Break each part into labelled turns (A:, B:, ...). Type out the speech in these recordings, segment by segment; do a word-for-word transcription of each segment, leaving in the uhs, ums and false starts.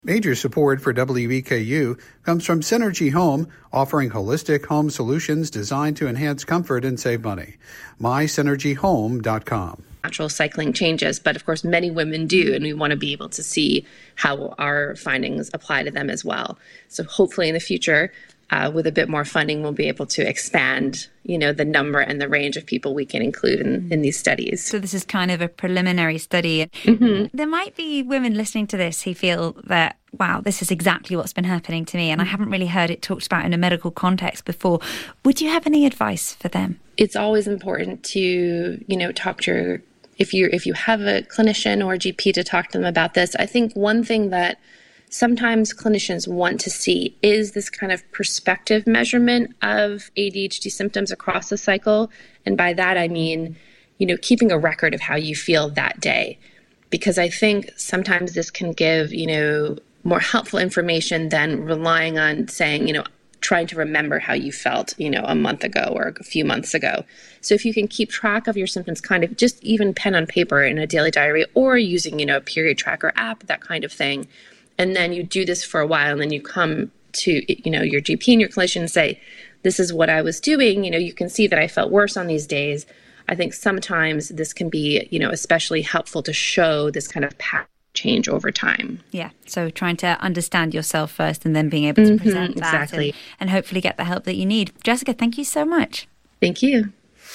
A: Major support for W E K U comes from Synergy Home, offering holistic home solutions designed to enhance comfort and save money. my synergy home dot com.
B: Natural cycling changes, but of course many women do, and we want to be able to see how our findings apply to them as well. So hopefully in the future, uh, with a bit more funding, we'll be able to expand, you know, the number and the range of people we can include in, in these studies.
C: So this is kind of a preliminary study.
B: Mm-hmm.
C: There might be women listening to this who feel that, wow, this is exactly what's been happening to me, and I haven't really heard it talked about in a medical context before. Would you have any advice for them?
B: It's always important to, you know, talk to your, if you if you have a clinician or a G P to talk to them about this. I think one thing that sometimes clinicians want to see is this kind of perspective measurement of A D H D symptoms across the cycle. And by that, I mean, you know, keeping a record of how you feel that day. Because I think sometimes this can give, you know, more helpful information than relying on saying, you know, trying to remember how you felt, you know, a month ago or a few months ago. So if you can keep track of your symptoms, kind of just even pen on paper in a daily diary or using, you know, a period tracker app, that kind of thing. And then you do this for a while, and then you come to, you know, your G P and your clinician and say, this is what I was doing. You know, you can see that I felt worse on these days. I think sometimes this can be, you know, especially helpful to show this kind of pattern change over time.
C: Yeah, so trying to understand yourself first and then being able to
B: mm-hmm,
C: present that
B: exactly.
C: and, and hopefully get the help that you need. Jessica, thank you so much.
B: Thank you.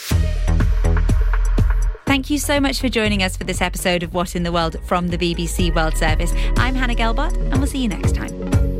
C: Thank you so much for joining us for this episode of What in the World from the B B C World Service. I'm Hannah Gelbart, and we'll see you next time.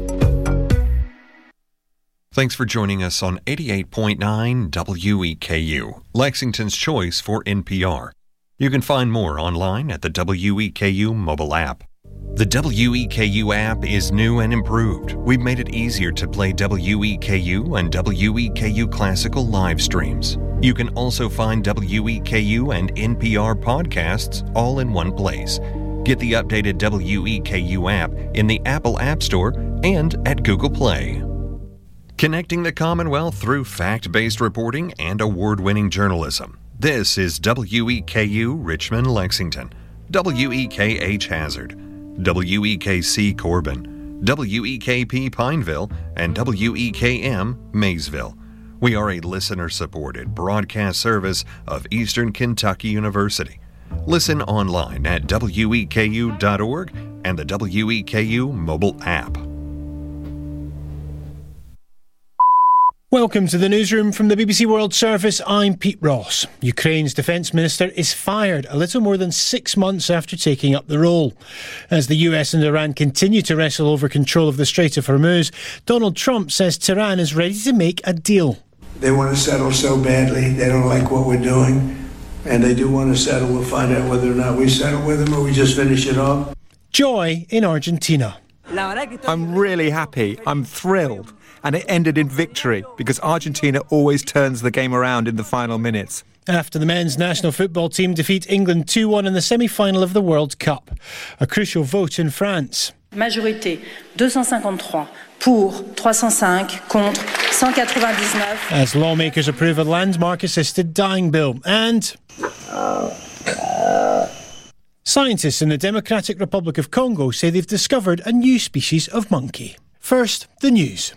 D: Thanks for joining us on eighty-eight point nine W E K U, Lexington's choice for N P R. You can find more online at the W E K U mobile app. The W E K U app is new and improved. We've made it easier to play W E K U and W E K U Classical live streams. You can also find W E K U and N P R podcasts all in one place. Get the updated W E K U app in the Apple App Store and at Google Play. Connecting the Commonwealth through fact-based reporting and award-winning journalism. This is W E K U Richmond Lexington, W E K H Hazard, W E K C Corbin, W E K P Pineville, and W E K M Maysville. We are a listener-supported broadcast service of Eastern Kentucky University. Listen online at W E K U dot org and the W E K U mobile app.
E: Welcome to the newsroom from the B B C World Service. I'm Pete Ross. Ukraine's defence minister is fired a little more than six months after taking up the role. As the U S and Iran continue to wrestle over control of the Strait of Hormuz, Donald Trump says Tehran is ready to make a deal.
F: They want to settle so badly. They don't like what we're doing. And they do want to settle. We'll find out whether or not we settle with them or we just finish it off.
E: Joy in Argentina.
G: I'm really happy. I'm thrilled. And it ended in victory because Argentina always turns the game around in the final minutes.
E: After the men's national football team defeat England two one in the semi-final of the World Cup. A crucial vote in France.
H: Majorité two fifty-three pour three oh five contre one ninety-nine.
E: As lawmakers approve a landmark-assisted dying bill. And scientists in the Democratic Republic of Congo say they've discovered a new species of monkey. First, the news.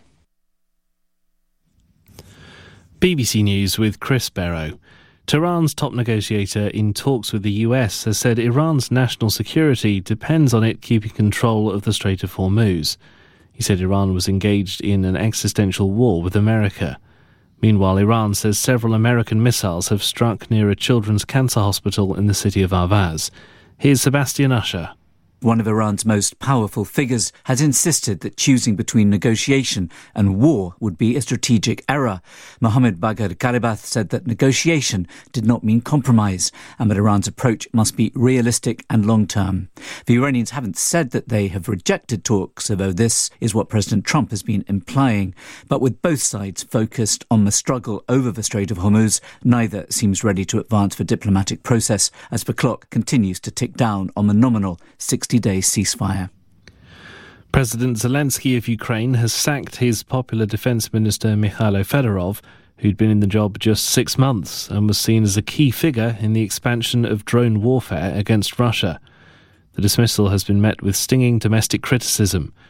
I: B B C News with Chris Barrow. Tehran's top negotiator in talks with the U S has said Iran's national security depends on it keeping control of the Strait of Hormuz. He said Iran was engaged in an existential war with America. Meanwhile, Iran says several American missiles have struck near a children's cancer hospital in the city of Ahvaz. Here's Sebastian Usher.
J: One of Iran's most powerful figures has insisted that choosing between negotiation and war would be a strategic error. Mohammad Bagher Ghalibaf said that negotiation did not mean compromise and that Iran's approach must be realistic and long-term. The Iranians haven't said that they have rejected talks, although this is what President Trump has been implying. But with both sides focused on the struggle over the Strait of Hormuz, neither seems ready to advance the diplomatic process as the clock continues to tick down on the nominal sixty-day ceasefire.
I: President Zelensky of Ukraine has sacked his popular defence minister Mikhailo Fedorov, who'd been in the job just six months and was seen as a key figure in the expansion of drone warfare against Russia. The dismissal has been met with stinging domestic criticism.